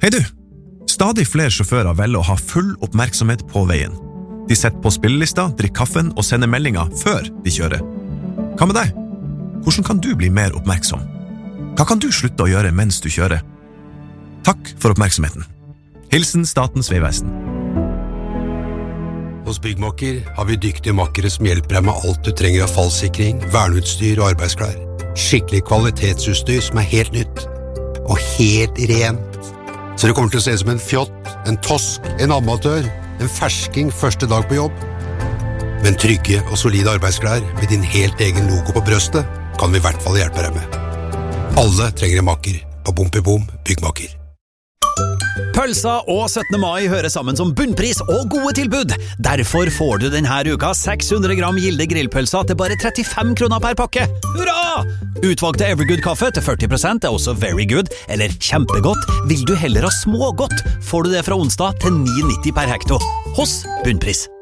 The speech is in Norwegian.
Hei du! Stadig flere sjåfører velger å ha full oppmerksomhet på veien. De setter på spillelista, drikker kaffen og sender meldinger før de kjører. Hva med deg? Hvordan kan du bli mer oppmerksom? Hva kan du slutte å gjøre mens du kjører? Takk for oppmerksomheten. Hilsen Statens Vegvesen. Hos Byggmakker har vi dyktige makkere som hjelper deg med alt du trenger av fallsikring, verneutstyr og arbeidsklær. Skikkelig kvalitetsutstyr som helt nytt. Og helt rent. Så det kommer til å se ut som en fjott, en tosk, en amatør, en fersking første dag på jobb. Men trygge og solide arbeidsklær med din helt egen logo på brøstet kan vi i hvert fall hjelpe deg med. Alle trenger en makker på Bompibom Byggmakker. Pølsa og 17. mai hører sammen som bunnpris og gode tilbud. Derfor får du denne uka 600 gram Gilde grillpølsa til bare 35 kroner per pakke. Hurra! Utvalgte Evergood-kaffe til 40% er også very good, eller kjempegodt. Vil du heller ha smågodt, får du det fra onsdag til 9,90 per hekto. Hos Bunnpris.